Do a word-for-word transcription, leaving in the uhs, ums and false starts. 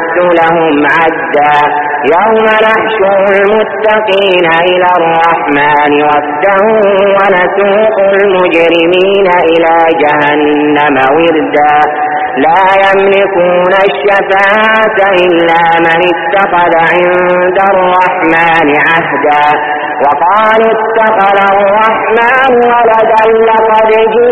نعد لهم عدا يوم نحشر المتقين إلى الرحمن وفدا ونسوق المجرمين إلى جهنم وردا لا يملكون الشفاعة إلا من اتخذ عند الرحمن عهدا وقالوا اتخذ الرحمن ولدا لقد